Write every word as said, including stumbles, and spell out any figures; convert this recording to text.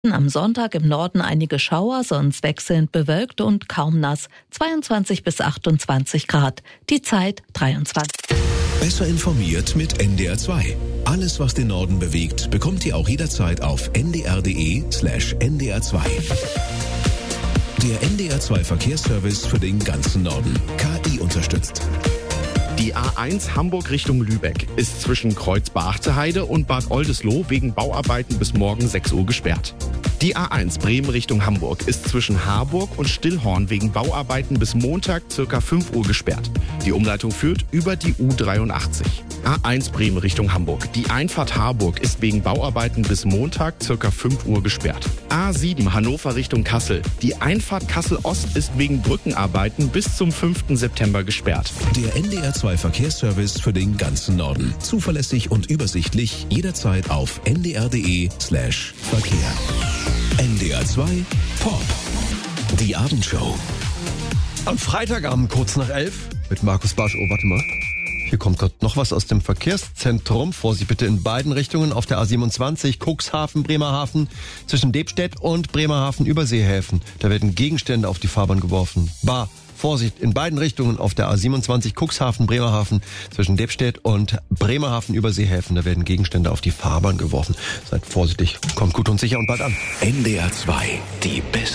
Am Sonntag im Norden einige Schauer, sonst wechselnd bewölkt und kaum nass. zweiundzwanzig bis achtundzwanzig Grad. Die Zeit dreiundzwanzig. Besser informiert mit N D R zwei. Alles, was den Norden bewegt, bekommt ihr auch jederzeit auf n d r punkt d e slash n d r zwei. Der N D R zwei Verkehrsservice für den ganzen Norden. K I unterstützt. Die A eins Hamburg Richtung Lübeck ist zwischen Kreuz-Beachte-Heide und Bad Oldesloe wegen Bauarbeiten bis morgen sechs Uhr gesperrt. Die A eins Bremen Richtung Hamburg ist zwischen Harburg und Stillhorn wegen Bauarbeiten bis Montag ca. fünf Uhr gesperrt. Die Umleitung führt über die U dreiundachtzig. A eins Bremen Richtung Hamburg. Die Einfahrt Harburg ist wegen Bauarbeiten bis Montag ca. fünf Uhr gesperrt. A sieben Hannover Richtung Kassel. Die Einfahrt Kassel Ost ist wegen Brückenarbeiten bis zum fünften September gesperrt. Der N D R zwei Verkehrsservice für den ganzen Norden. Zuverlässig und übersichtlich, jederzeit auf n d r punkt d e slash Verkehr. N D R zwei Pop. Die Abendshow. Am Freitagabend kurz nach elf mit Markus Barsch. Oh, warte mal. Hier kommt gerade noch was aus dem Verkehrszentrum. Vorsicht bitte in beiden Richtungen auf der A siebenundzwanzig, Cuxhaven, Bremerhaven, zwischen Debstedt und Bremerhaven Überseehäfen. Da werden Gegenstände auf die Fahrbahn geworfen. Bar. Vorsicht, in beiden Richtungen auf der A siebenundzwanzig, Cuxhaven, Bremerhaven, zwischen Debstedt und Bremerhaven Überseehäfen. Da werden Gegenstände auf die Fahrbahn geworfen. Seid vorsichtig, kommt gut und sicher und bald an. N D R zwei, die beste